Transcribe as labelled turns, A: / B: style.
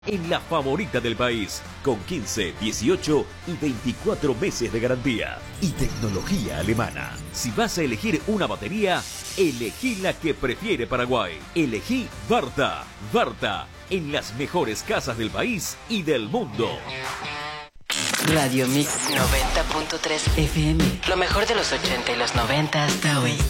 A: en la favorita del país, con 15, 18 y 24 meses de garantía. Y tecnología alemana. Si vas a elegir una batería, elegí la que prefiere Paraguay. Elegí Varta. Varta, en las mejores casas del país y del mundo.
B: Radio Mix 90.3 FM. Lo mejor de los 80 y los 90 hasta hoy.